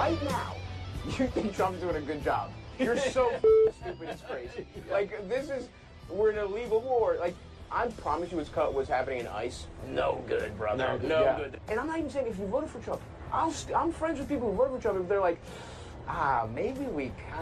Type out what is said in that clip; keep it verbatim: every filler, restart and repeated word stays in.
right now, you think Trump's doing a good job. You're so stupid, it's crazy. Like, this is, we're in a legal war. Like, I promise you his cut was happening in ICE. No good, brother. No good, No yeah. good. And I'm not even saying if you voted for Trump. I'll st I'm friends with people who voted for Trump if they're like, ah, maybe we kind